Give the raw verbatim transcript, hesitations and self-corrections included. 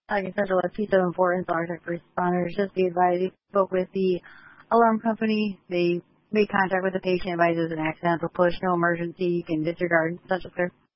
Like essential a piece of importance, Arctic responders just be advised they spoke with the alarm company. They made contact with the patient, advises an accidental push, no emergency. You can disregard essential care.